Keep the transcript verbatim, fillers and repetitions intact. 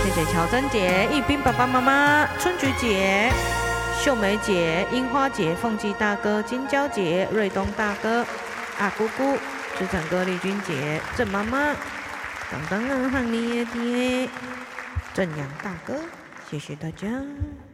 谢谢乔珍姐、义斌爸爸妈妈、春菊姐、秀梅姐、樱花姐、凤姬大哥、金娇姐、瑞东大哥、阿姑姑、志成哥、丽君姐、郑妈妈、当当啊，汉你的爹、正阳大哥，谢谢大家。